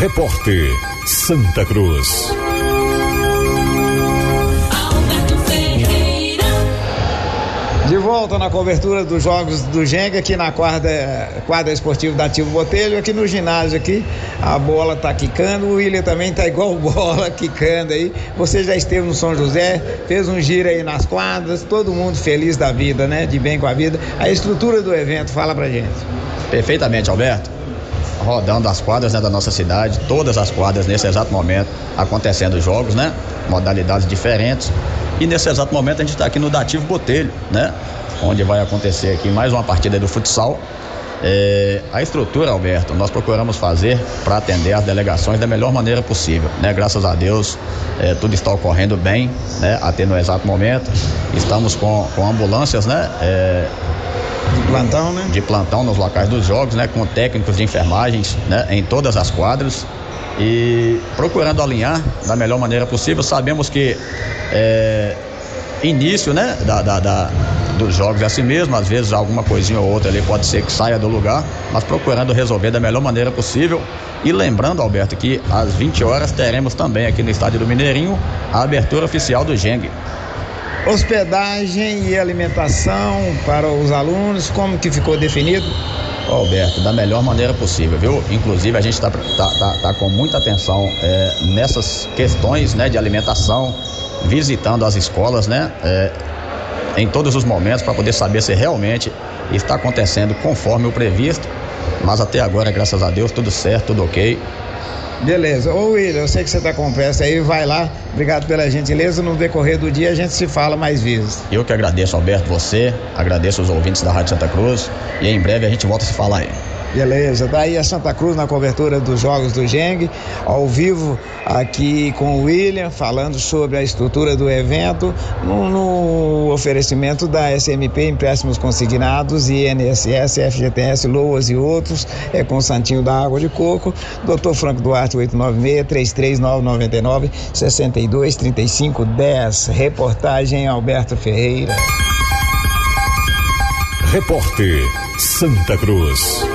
Repórter Santa Cruz. De volta na cobertura dos jogos do Gengue aqui na quadra esportiva da Ativo Botelho, aqui no ginásio aqui, a bola tá quicando, o William também tá igual bola quicando aí. Você já esteve no São José, fez um giro aí nas quadras, todo mundo feliz da vida, né? De bem com a vida. A estrutura do evento, fala pra gente. Perfeitamente, Alberto. Rodando as quadras, né, da nossa cidade, todas as quadras nesse exato momento acontecendo jogos, né? Modalidades diferentes. E nesse exato momento a gente está aqui no Dativo Botelho, né? Onde vai acontecer aqui mais uma partida do futsal. A estrutura, Alberto, nós procuramos fazer para atender as delegações da melhor maneira possível, né? Graças a Deus, tudo está ocorrendo bem, né? Até no exato momento. Estamos com ambulâncias, né? De plantão, né? De plantão nos locais dos jogos, né? Com técnicos de enfermagens, né? Em todas as quadras. E procurando alinhar da melhor maneira possível. Sabemos que início, né, dos jogos é assim mesmo, às vezes alguma coisinha ou outra ali pode ser que saia do lugar, mas procurando resolver da melhor maneira possível. E lembrando, Alberto, que às 20 horas teremos também aqui no estádio do Mineirinho a abertura oficial do Gengue. Hospedagem e alimentação para os alunos, como que ficou definido? Alberto, da melhor maneira possível, viu? Inclusive a gente tá com muita atenção nessas questões, né, de alimentação, visitando as escolas, né, em todos os momentos para poder saber se realmente está acontecendo conforme o previsto, mas até agora, graças a Deus, tudo certo, tudo ok. Beleza. Ô William, eu sei que você tá com pressa aí, vai lá, obrigado pela gentileza, no decorrer do dia a gente se fala mais vezes. Eu que agradeço, Alberto, você, agradeço os ouvintes da Rádio Santa Cruz e em breve a gente volta a se falar aí. Beleza, daí a Santa Cruz na cobertura dos jogos do Gengue, ao vivo aqui com o William, falando sobre a estrutura do evento, no oferecimento da SMP, empréstimos consignados, INSS, FGTS, LOAS e outros, com o Santinho da Água de Coco, Dr. Franco Duarte, 896-33999-623510, reportagem Alberto Ferreira. Repórter Santa Cruz.